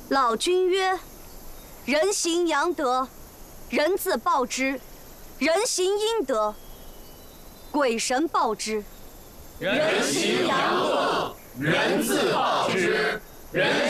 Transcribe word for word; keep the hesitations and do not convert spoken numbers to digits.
老君曰：“人行阳德，人自报之；人行阴德，鬼神报之。 人行阳德，人自报之；人